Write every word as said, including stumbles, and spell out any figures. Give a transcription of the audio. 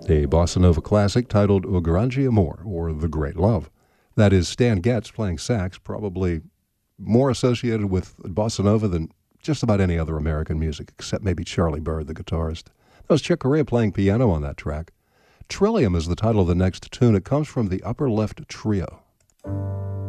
a bossa nova classic titled O Grande Amor, or The Great Love. That is Stan Getz playing sax, probably more associated with bossa nova than just about any other American music, except maybe Charlie Bird, the guitarist. That was Chick Corea playing piano on that track. Trillium is the title of the next tune. It comes from the Upper Left Trio.